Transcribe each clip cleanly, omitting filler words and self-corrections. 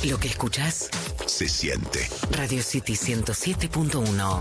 Lo que escuchás Se siente. Radio City 107.1.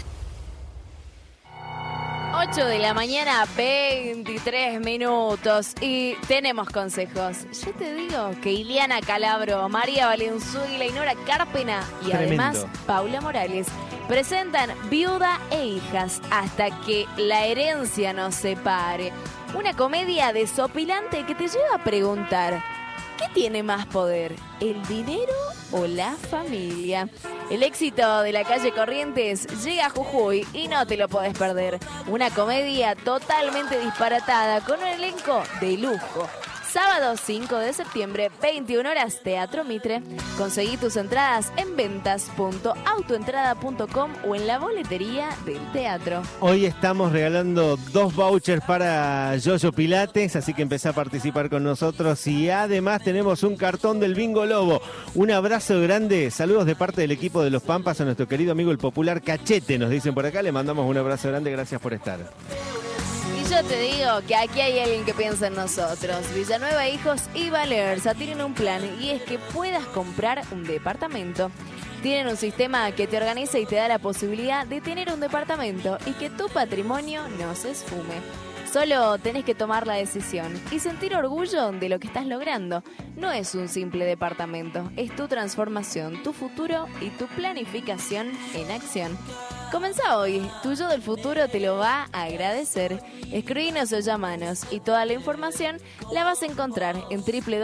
8 de la mañana, 23 minutos y tenemos consejos. Yo te digo que Ileana Calabro, María Valenzuela y Nora Carpena y Tremendo. además Paula Morales presentan Viuda e Hijas hasta que la herencia nos separe. Una comedia desopilante que te lleva a preguntar, ¿qué tiene más poder, el dinero o la familia? El éxito de la calle Corrientes llega a Jujuy y no te lo podés perder. Una comedia totalmente disparatada con un elenco de lujo. Sábado 5 de septiembre, 21 horas, Teatro Mitre. Conseguí tus entradas en ventas.autoentrada.com o en la boletería del teatro. Hoy estamos regalando 2 vouchers para Yoyo Pilates, así que empecé a participar con nosotros. Y además tenemos un cartón del Bingo Lobo. Un abrazo grande, saludos de parte del equipo de Los Pampas a nuestro querido amigo el popular Cachete, nos dicen por acá. Le mandamos un abrazo grande, gracias por estar. Yo te digo que aquí hay alguien que piensa en nosotros. Villanueva Hijos y Valerza tienen un plan y es que puedas comprar un departamento. Tienen un sistema que te organiza y te da la posibilidad de tener un departamento y que tu patrimonio no se esfume. Solo tenés que tomar la decisión y sentir orgullo de lo que estás logrando. No es un simple departamento, es tu transformación, tu futuro y tu planificación en acción. Comenzá hoy, tu yo del futuro te lo va a agradecer. Escribinos o llamanos y toda la información la vas a encontrar en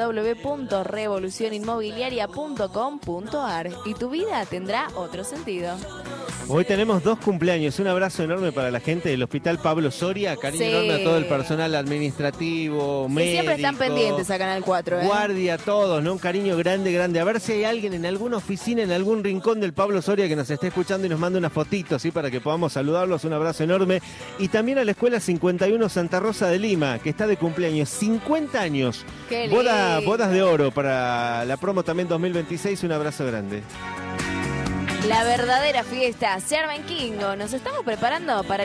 www.revolucioninmobiliaria.com.ar y tu vida tendrá otro sentido. Hoy tenemos 2 cumpleaños, un abrazo enorme para la gente del Hospital Pablo Soria, cariño Sí. enorme a todo el personal administrativo, Que médico, siempre están pendientes a Canal 4, ¿eh? guardia, todos, ¿no? Un cariño grande, grande. A ver si hay alguien en alguna oficina, en algún rincón del Pablo Soria que nos esté escuchando y nos mande una fotito, ¿sí? Para que podamos saludarlos, un abrazo enorme. Y también a la Escuela 51 Santa Rosa de Lima, que está de cumpleaños, 50 años. Qué lindo. Bodas de oro para la promo también 2026, un abrazo grande. La verdadera fiesta, Sherman Kingo. Nos estamos preparando para